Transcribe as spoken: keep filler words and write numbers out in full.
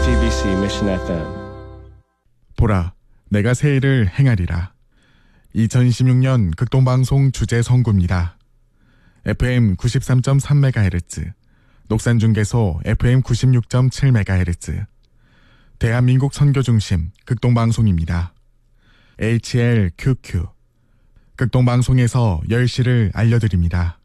제이티비씨 Mission 에프엠. 보라, 내가 새 일을 행하리라. 이천이십육 년 극동방송 주제 선구입니다. 에프엠 구십삼 점 삼 메가헤르츠, 녹산중계소 에프엠 구십육 점 칠 메가헤르츠, 대한민국 선교중심 극동방송입니다. 에이치엘큐큐, 극동방송에서 열 시를 알려드립니다.